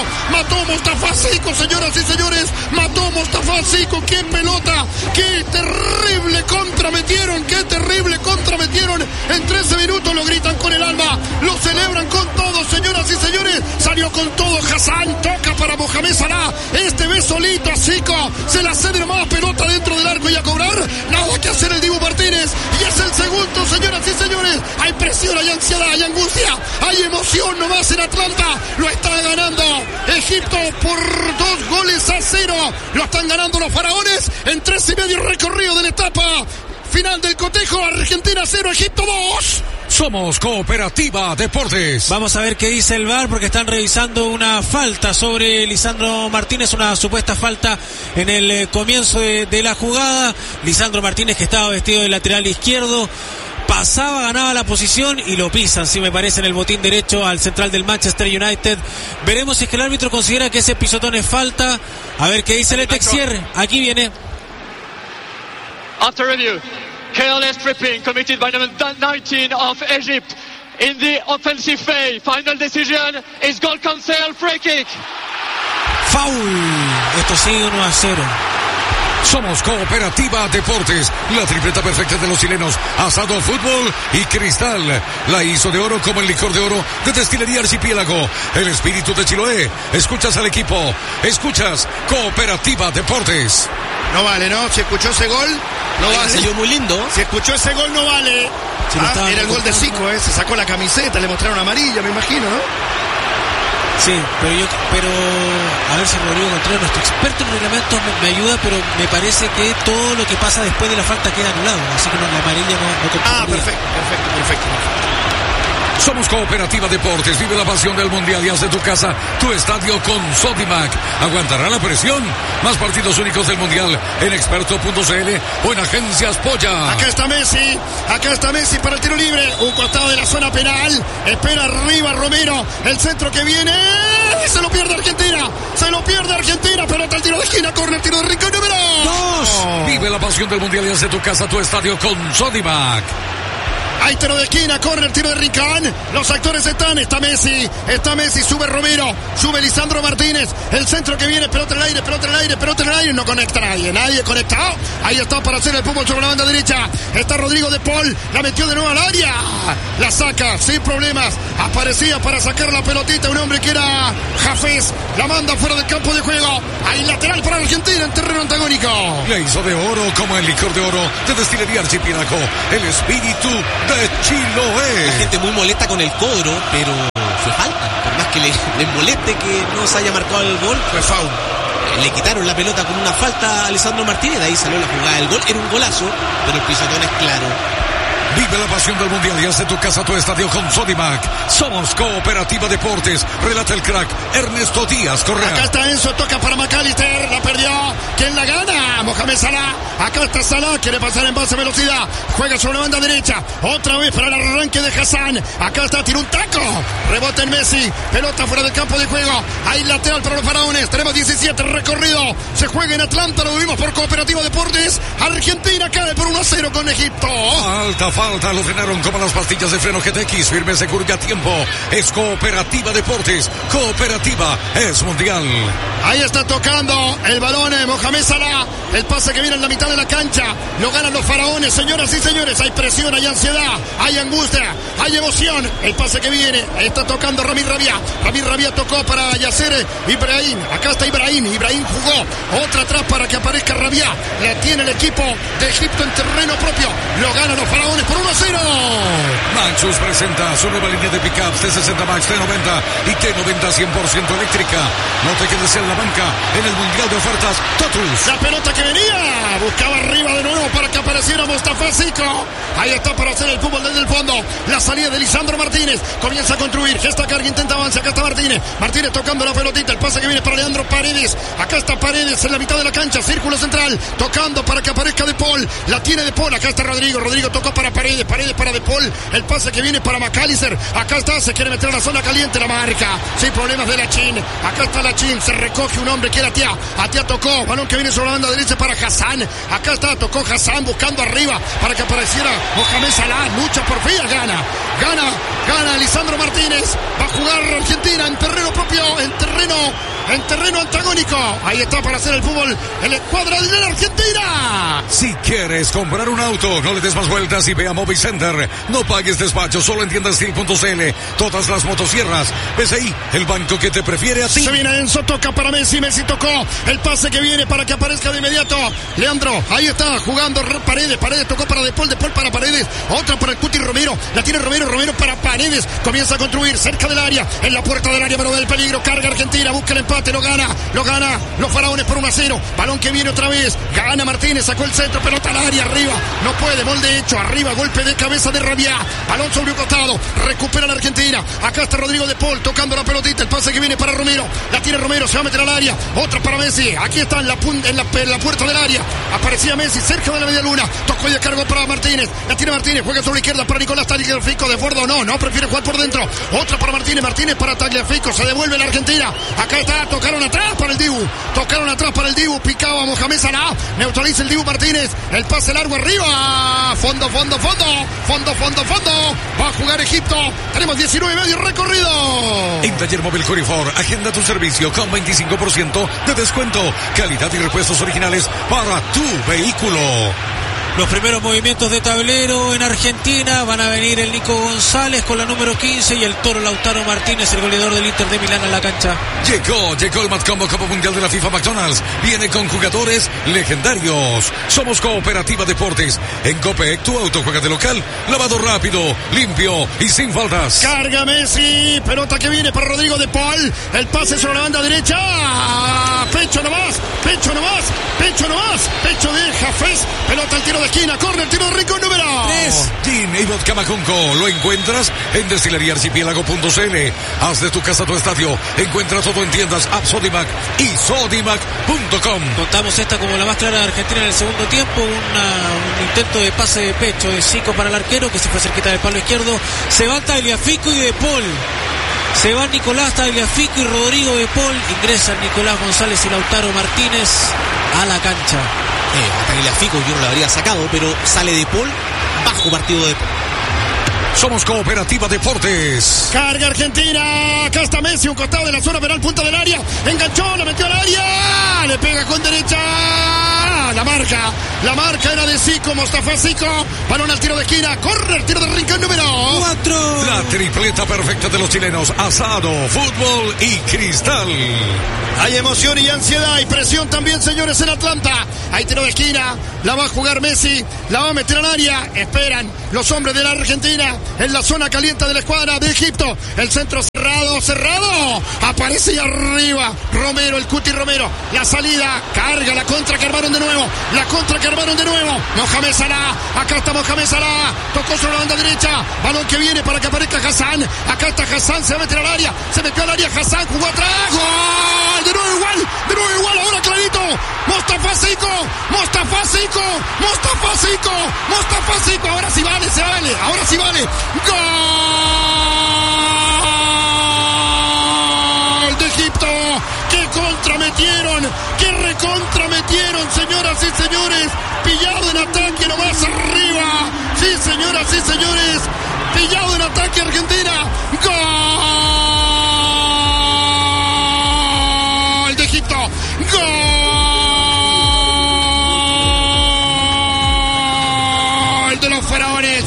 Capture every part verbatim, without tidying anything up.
mató Mostafa Siko, señoras y señores, mató Mostafa Siko. ¡Qué pelota! ¡Qué terrible contrametieron! ¡Qué terrible contrametieron! En trece minutos lo gritan con el alma, lo celebran con todo, señoras y señores. Salió con todo Hassan, toca para Mohamed Salah. Este ve solito a Siko, se la cede nomás, pelota dentro del arco y a cobrar. Nada que hacer el Dibu Martínez. Y es el segundo, señoras y señores. Hay presión, hay ansiedad, hay angustia, hay emoción nomás en Atlanta. Lo está ganando Egipto por dos goles a cero. Lo están ganando los faraones en tres y medio recorrido de la etapa final del cotejo. Argentina cero, Egipto dos. Somos Cooperativa Deportes. Vamos a ver qué dice el V A R, porque están revisando una falta sobre Lisandro Martínez, una supuesta falta en el eh, comienzo de, de la jugada. Lisandro Martínez, que estaba vestido de lateral izquierdo, pasaba, ganaba la posición y lo pisan, si me parece, en el botín derecho al central del Manchester United. Veremos si es que el árbitro considera que ese pisotón es falta. A ver qué dice el Texier. Aquí viene. After review, careless tripping committed by number nineteen of Egypt in the offensive phase. Final decision is goal cancel, free kick. Foul. Esto sigue uno a cero. Somos Cooperativa Deportes, la tripleta perfecta de los chilenos. Asado, fútbol y cristal. La hizo de oro como el licor de oro de Destilería Archipiélago. El espíritu de Chiloé. Escuchas al equipo. Escuchas Cooperativa Deportes. No vale, ¿no? ¿Se escuchó ese gol? No Ay, vale. se dio muy lindo. Si escuchó ese gol, no vale. Sí, ah, era el gol de Siko, ¿eh? Se sacó la camiseta, le mostraron amarilla, me imagino, ¿no? Sí, pero yo, pero a ver si Rodrigo Contreras, nuestro experto en reglamentos, me, me ayuda, pero me parece que todo lo que pasa después de la falta queda anulado, así que no, la amarilla no, no Ah, perfecto, perfecto, perfecto. Somos Cooperativa Deportes. Vive la pasión del Mundial y haz de tu casa tu estadio con Sodimac. ¿Aguantará la presión? Más partidos únicos del Mundial en experto punto c l o en Agencias Polla. Acá está Messi, acá está Messi para el tiro libre, un costado de la zona penal. Espera arriba Romero, el centro que viene, se lo pierde Argentina, se lo pierde Argentina. Pelota al tiro de esquina, corner, tiro de rincón número dos. Vive la pasión del Mundial y haz de tu casa tu estadio con Sodimac. Hay tiro de esquina, corre el tiro de Rincón. Los actores están, está Messi, está Messi, sube Romero, sube Lisandro Martínez. El centro que viene, pelota en el aire, pelota en el aire, pelota en el aire. No conecta nadie, nadie conectado. Ahí está para hacer el fútbol sobre la banda derecha. Está Rodrigo de Paul, la metió de nuevo al área. La saca sin problemas. Aparecía para sacar la pelotita un hombre que era Hafez. La manda fuera del campo de juego. Hay lateral para Argentina en terreno antagónico. Le hizo de oro como el licor de oro de Destilería Archipiélago. El espíritu de Chiloé. La gente muy molesta con el cobro, pero fue falta. Por más que les le moleste que no se haya marcado el gol, fue foul. Eh, le quitaron la pelota con una falta a Alessandro Martínez, de ahí salió la jugada del gol. Era un golazo, pero el pisotón es claro. Vive la pasión del Mundial y haz de tu casa tu estadio con Sodimac. Somos Cooperativa Deportes. Relata el crack Ernesto Díaz Correa. Acá está Enzo, toca para McAllister, la perdió. ¿Quién la gana? Mohamed Salah. Acá está Salah, quiere pasar en base a velocidad. Juega sobre la banda derecha. Otra vez para el arranque de Hassan. Acá está, tira un taco. Rebota en Messi. Pelota fuera del campo de juego. Hay lateral para los faraones. Tenemos diecisiete recorrido. Se juega en Atlanta, lo vimos por Cooperativa Deportes. Argentina cae por uno a cero con Egipto. Alta falta, lo frenaron como las pastillas de freno G T X. Firme, seguro y a tiempo. Es Cooperativa Deportes. Cooperativa es Mundial. Ahí está tocando el balón eh, Mohamed Salah. El pase que viene en la mitad de la cancha. Lo ganan los faraones, señoras y señores. Hay presión, hay ansiedad, hay angustia, hay emoción. El pase que viene, está tocando Ramín Rabia. Ramín Rabia tocó para Yasser Ibrahim. Acá está Ibrahim. Ibrahim jugó. Otra atrás para que aparezca Rabia. La tiene el equipo de Egipto en terreno propio. Lo ganan los faraones por uno a cero. Maxus presenta su nueva línea de pickups T sesenta Max, T noventa y T noventa cien por ciento eléctrica. No te quedes en la banca en el Mundial de Ofertas Totus. La pelota que venía, buscaba arriba de nuevo para que apareciera Mostafa Siko. Ahí está para hacer el fútbol desde el fondo. La salida de Lisandro Martínez. Comienza a construir. Gesta carga, intenta avanzar. Acá está Martínez. Martínez tocando la pelotita. El pase que viene para Leandro Paredes. Acá está Paredes en la mitad de la cancha. Círculo central. Tocando para que aparezca De Paul. La tiene De Paul. Acá está Rodrigo. Rodrigo tocó para Paredes. Paredes para De Paul. El pase que viene para McAllister. Acá está. Se quiere meter a la zona caliente. La marca. Sin problemas de la Chin. Acá está la Chin. Se recoge un hombre que era Atia. Atia tocó. Balón que viene sobre la banda derecha para Hassan. Acá está. Tocó Hassan buscando arriba para que apareciera Mohamed Salah. Lucha por fin. Gana. Gana. Gana Lisandro Martínez. Va a jugar Argentina en terreno propio. En terreno mano en terreno antagónico. Ahí está para hacer el fútbol en la escuadra de la Argentina. Si quieres comprar un auto, no le des más vueltas y ve a Movicenter. No pagues despacho, solo en tiendas steel punto c l. Todas las motosierras. Ves ahí el banco que te prefiere a ti. Se viene Enzo, toca para Messi. Messi tocó el pase que viene para que aparezca de inmediato Leandro. Ahí está jugando Paredes. Paredes tocó para De Paul. De Paul para Paredes. Otra para el Cuti Romero. La tiene Romero. Romero para Paredes. Comienza a construir cerca del área. En la puerta del área, pero del peligro. Carga Argentina. Busca el empate. Lo gana. Lo gana. Los faraones por uno a cero. Balón que viene otra vez. Gana Martínez. Sacó el centro. Pelota al área. Arriba. No puede. Molde hecho. Arriba. Golpe de cabeza de Rabiá. Balón sobre un costado. Recupera la Argentina. Acá está Rodrigo De Paul tocando la pelotita. El pase que viene para Romero. La tiene Romero. Se va a meter al área. Otra para Messi. Aquí está en la, en la, en la puerta del área. Aparecía Messi cerca de la media luna. Tocó y descargó para Martínez. La tiene Martínez. Juega sobre la izquierda para Nicolás Tagliafico. De Bordo no. No prefiere jugar por dentro. Otra para Martínez. Martínez para Tagliafico. Se devuelve la Argentina. Acá está. Tocaron atrás para el Dibu. Tocaron atrás para el Dibu. Picaba Mohamed Salah. Neutraliza el Dibu Martínez. El pase largo arriba. Fondo, fondo, fondo. Fondo, fondo, fondo. Va a jugar Egipto. Tenemos diecinueve y medio recorrido. En Taller Móvil Corifor, agenda tu servicio con veinticinco por ciento de descuento. Calidad y repuestos originales para tu vehículo. Los primeros movimientos de tablero en Argentina. Van a venir el Nico González con la número quince y el Toro Lautaro Martínez, el goleador del Inter de Milán, a la cancha. Llegó, llegó el Matcombo Copa Mundial de la FIFA McDonald's. Viene con jugadores legendarios. Somos Cooperativa Deportes. En Copec, tu auto juega de local. Lavado rápido, limpio y sin faltas. Carga Messi. Pelota que viene para Rodrigo De Paul. El pase sobre la banda derecha. Pecho nomás. Pecho nomás. Pecho nomás. Pecho de Jafés. Pelota al tiro de esquina, corre el tiro de rincón número tres. Gin y Vodka Macunco. Lo encuentras en destilería archipiélago punto c l. Haz de tu casa tu estadio. Encuentra todo en tiendas App Sodimac y Sodimac punto com. Contamos esta como la más clara de Argentina en el segundo tiempo. Una, un intento de pase de pecho de Zico para el arquero que se fue cerquita del palo izquierdo. Se va Tagliafico y De Paul. Se van Nicolás Tagliafico y Rodrigo De Paul. Ingresan Nicolás González y Lautaro Martínez a la cancha. Eh, a Tagliafico yo no lo habría sacado, pero sale De Paul, bajo partido de Paul. Somos Cooperativa Deportes. Carga Argentina. Acá está Messi, un costado de la zona penal, punta del área. Enganchó, la metió al área. Le pega con derecha. La marca. La marca era de Zico, Mostafa Zico. Balón al tiro de esquina. Corre el tiro de rincón número cuatro. La tripleta perfecta de los chilenos. Asado, fútbol y cristal. Hay emoción y ansiedad y presión también, señores, en Atlanta. Hay tiro de esquina. La va a jugar Messi. La va a meter al área. Esperan los hombres de la Argentina en la zona caliente de la escuadra de Egipto. El centro cerrado, cerrado. Aparece ahí arriba Romero, el Cuti Romero. La salida, carga la contra que armaron de nuevo. La contra que armaron de nuevo. Mohamed Salah. Acá está Mohamed Salah. Tocó sobre la banda derecha. Balón que viene para que aparezca Hassan. Acá está Hassan. Se va a meter al área. Se metió al área Hassan. Jugó atrás. ¡Gol! De nuevo igual. De nuevo igual. Ahora clarito. Mostafa Zico. Mostafa Zico. Mostafa Zico. Mostafa Zico. Ahora sí vale. Se vale. Ahora sí vale. ¡Gol de Egipto! ¡Qué contrametieron! ¡Qué recontrametieron, señoras y señores! Pillado en ataque nomás arriba. Sí, señoras y señores. Pillado en ataque Argentina. ¡Gol de Egipto! ¡Gol de los faraones!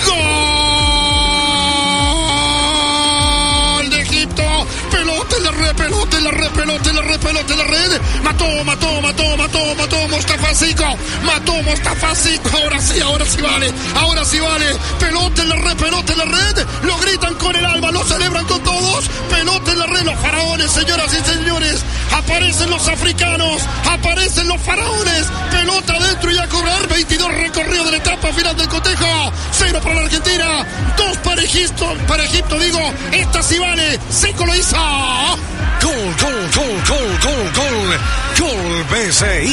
¡Gol de Egipto! ¡Pelota en la red! ¡Pelota en la red! ¡Pelota en la red! ¡Pelota en la red! ¡Mató! ¡Mató! ¡Mató! ¡Mató! ¡Mató! ¡Mostafa Zico! ¡Mató! ¡Mostafa Zico! Ahora sí, ahora sí vale. Ahora sí vale. Pelota en la red, pelota en la red. Lo gritan con el alma, lo celebran con todos. Pelota en la red, los faraones, señoras y señores. Aparecen los africanos, aparecen los faraones. Pelota adentro y a correr. veintidós recorridos de la etapa final del cotejo. Cero para la Argentina, dos para Egipto, para Egipto digo. Esta sí vale. Zico lo hizo. Gol, gol, gol, gol, gol, gol. Gol B C I.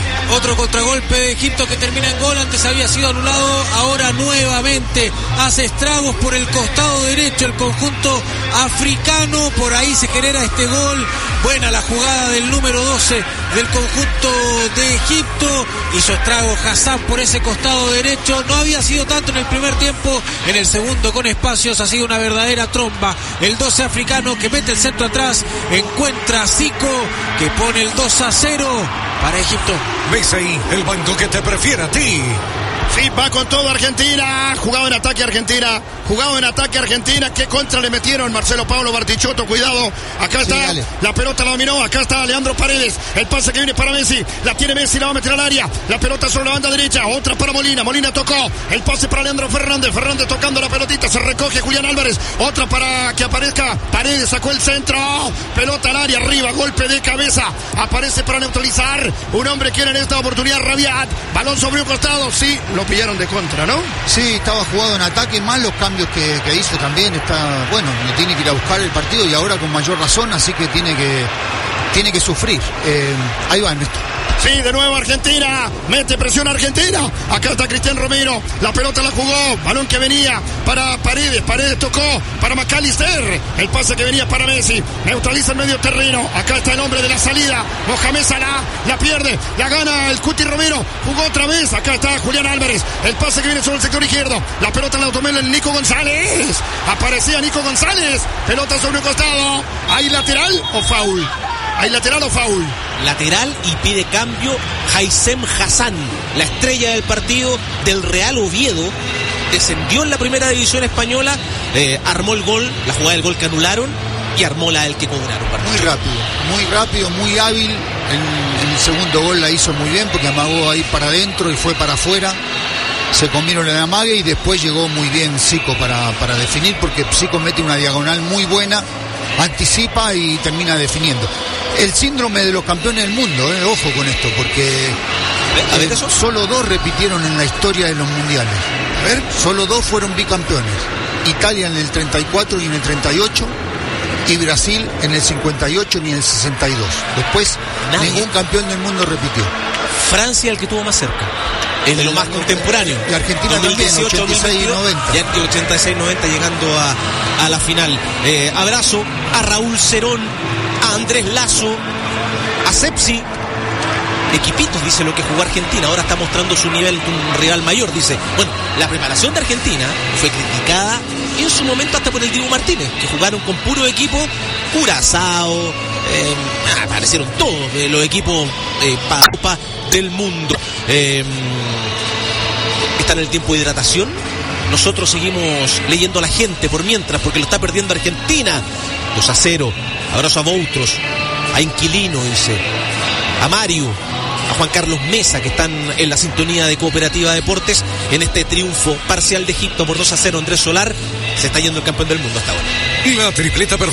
Otro contragolpe de Egipto que termina en gol. Antes había sido anulado, ahora nuevamente hace estragos por el costado derecho el conjunto africano. Por ahí se genera este gol. Buena la jugada del número doce del conjunto de Egipto. Hizo estragos Hassan por ese costado derecho. No había sido tanto en el primer tiempo. En el segundo, con espacios, ha sido una verdadera tromba. El doce africano que mete el centro atrás. Encuentra a Zico, que pone el dos a cero para Egipto. ¿Ves ahí el banco que te prefiere a ti? Sí, va con todo Argentina. Jugado en ataque Argentina. Jugado en ataque Argentina. ¿Qué contra le metieron? Marcelo Pablo Bartichotto, cuidado. Acá está, sí, la pelota la dominó. Acá está Leandro Paredes. El pase que viene para Messi. La tiene Messi, la va a meter al área. La pelota sobre la banda derecha. Otra para Molina. Molina tocó. El pase para Leandro Fernández. Fernández tocando la pelotita. Se recoge Julián Álvarez. Otra para que aparezca Paredes. Sacó el centro. Pelota al área. Arriba. Golpe de cabeza. Aparece para neutralizar. Un hombre quiere en esta oportunidad Rabiat. Balón sobre un costado. Sí, lo pillaron de contra, ¿no? Sí, estaba jugado en ataque, más los cambios que, que hizo también, está, bueno, le tiene que ir a buscar el partido y ahora con mayor razón, así que tiene que tiene que sufrir. Eh, ahí va, Ernesto. Sí, de nuevo Argentina, mete presión Argentina. Acá está Cristian Romero, la pelota la jugó, balón que venía para Paredes, Paredes tocó para McAllister, el pase que venía para Messi, neutraliza el medio terreno. Acá está el hombre de la salida, Mohamed Salah, la pierde, la gana el Cuti Romero, jugó otra vez. Acá está Julián Álvarez, el pase que viene sobre el sector izquierdo, la pelota la tomó el Nico González, aparecía Nico González, pelota sobre un costado. ¿Hay lateral o foul? ¿Hay lateral o foul? Lateral y pide cambio Haysem Hassan, la estrella del partido del Real Oviedo. Descendió en la primera división española, eh, armó el gol, la jugada del gol que anularon y armó la del que cobraron. Muy rápido, muy rápido, muy hábil. En, en el segundo gol la hizo muy bien porque amagó ahí para adentro y fue para afuera. Se comieron el amague y después llegó muy bien Zico para, para definir, porque Zico mete una diagonal muy buena, anticipa y termina definiendo. El síndrome de los campeones del mundo, eh, ojo con esto, porque a ver, ¿eso? Solo dos repitieron en la historia de los mundiales. A ver, solo dos fueron bicampeones. Italia en el treinta y cuatro y en el treinta y ocho, y Brasil en el cincuenta y ocho y en el sesenta y dos. Después, nadie. Ningún campeón del mundo repitió. Francia el que tuvo más cerca. Es de lo más contemporáneo. Y Argentina también, ochenta y seis y noventa. Ya en ochenta y seis noventa llegando a, a la final. Eh, abrazo a Raúl Cerón, a Andrés Lazo, a Sepsi. Equipitos, dice lo que jugó Argentina. Ahora está mostrando su nivel de un rival mayor. Dice, bueno, la preparación de Argentina fue criticada en su momento hasta por el Dibu Martínez, que jugaron con puro equipo Curazao. Eh, aparecieron todos eh, los equipos eh, Copa del mundo. Eh, está en el tiempo de hidratación. Nosotros seguimos leyendo a la gente por mientras, porque lo está perdiendo Argentina. dos a cero. Abrazo a Boutros, a Inquilino, dice, a Mario, a Juan Carlos Mesa, que están en la sintonía de Cooperativa Deportes en este triunfo parcial de Egipto por dos a cero. Andrés Solar se está yendo el campeón del mundo hasta ahora. Y la tripleta perfecta.